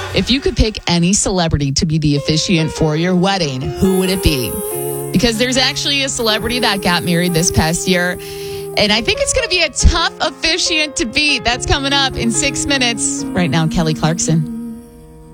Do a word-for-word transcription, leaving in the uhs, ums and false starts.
If you could pick any celebrity to be the officiant for your wedding, who would it be? Because there's actually a celebrity that got married this past year. And I think it's going to be a tough officiant to beat. That's coming up in six minutes. Right now, Kelly Clarkson.